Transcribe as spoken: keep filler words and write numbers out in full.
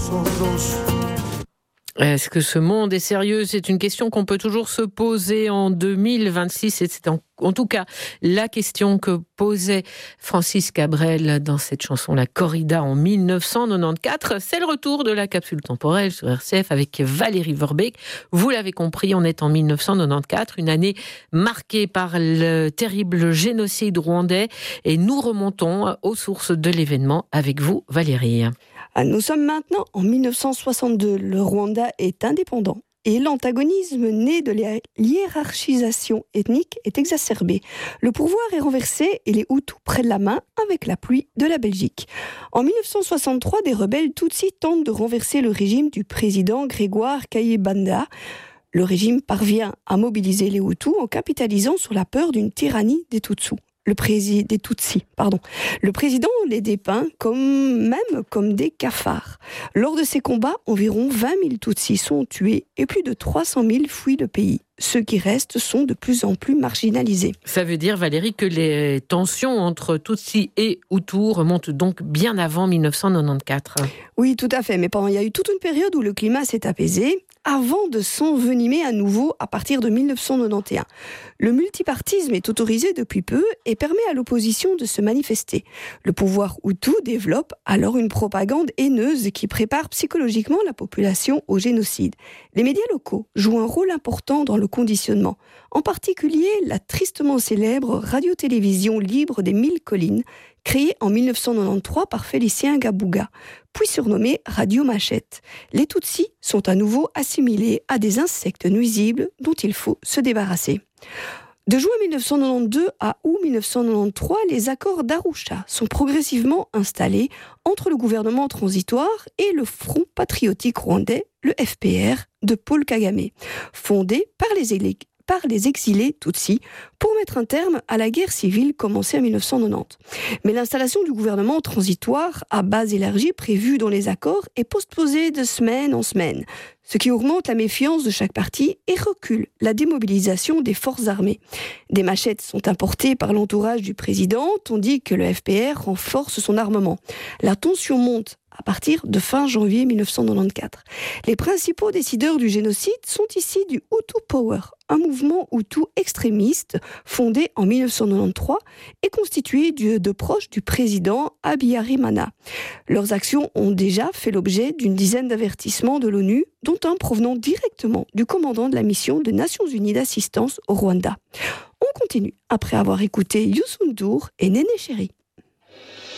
nosotros. Est-ce que ce monde est sérieux ? C'est une question qu'on peut toujours se poser en deux mille vingt-six, et c'est en, en tout cas la question que posait Francis Cabrel dans cette chanson La Corrida en dix-neuf cent quatre-vingt-quatorze. C'est le retour de la capsule temporelle sur R C F avec Valérie Verbeek. Vous l'avez compris, on est en dix-neuf cent quatre-vingt-quatorze, une année marquée par le terrible génocide rwandais, et nous remontons aux sources de l'événement avec vous, Valérie. Nous sommes maintenant en dix-neuf cent soixante-deux. Le Rwanda est indépendant et l'antagonisme né de la hiérarchisation ethnique est exacerbé. Le pouvoir est renversé et les Hutus prennent la main avec l'appui de la Belgique. En dix-neuf cent soixante-trois, des rebelles Tutsis tentent de renverser le régime du président Grégoire Kayibanda. Le régime parvient à mobiliser les Hutus en capitalisant sur la peur d'une tyrannie des Tutsis. Le président des Tutsis, pardon. Le président les dépeint comme, même comme des cafards. Lors de ces combats, environ vingt mille Tutsis sont tués et plus de trois cent mille fuient le pays. Ceux qui restent sont de plus en plus marginalisés. Ça veut dire, Valérie, que les tensions entre Tutsis et Hutus remontent donc bien avant dix-neuf cent quatre-vingt-quatorze. Oui, tout à fait. Mais pendant, il y a eu toute une période où le climat s'est apaisé, avant de s'envenimer à nouveau à partir de dix-neuf cent quatre-vingt-onze. Le multipartisme est autorisé depuis peu et permet à l'opposition de se manifester. Le pouvoir Hutu développe alors une propagande haineuse qui prépare psychologiquement la population au génocide. Les médias locaux jouent un rôle important dans le conditionnement. En particulier, la tristement célèbre radio-télévision libre des Mille Collines, créée en dix-neuf cent quatre-vingt-treize par Félicien Gabuga, puis surnommée Radio Machette. Les Tutsis sont à nouveau assimilés à des insectes nuisibles dont il faut se débarrasser. De juin dix-neuf cent quatre-vingt-douze à août dix-neuf cent quatre-vingt-treize, les accords d'Arusha sont progressivement installés entre le gouvernement transitoire et le Front patriotique rwandais, le F P R, de Paul Kagame, fondé par les, élé- par les exilés Tutsis pour mettre un terme à la guerre civile commencée en dix-neuf cent quatre-vingt-dix. Mais l'installation du gouvernement transitoire à base élargie prévue dans les accords est postposée de semaine en semaine, ce qui augmente la méfiance de chaque parti et recule la démobilisation des forces armées. Des machettes sont importées par l'entourage du président, tandis que le F P R renforce son armement. La tension monte à partir de fin janvier dix-neuf cent quatre-vingt-quatorze. Les principaux décideurs du génocide sont ici du Hutu Power, un mouvement Hutu extrémiste fondé en dix-neuf cent quatre-vingt-treize et constitué de proches du président Habyarimana. Leurs actions ont déjà fait l'objet d'une dizaine d'avertissements de l'ONU, dont un provenant directement du commandant de la mission des Nations Unies d'assistance au Rwanda. On continue après avoir écouté Youssou N'Dour et Néné Chéri.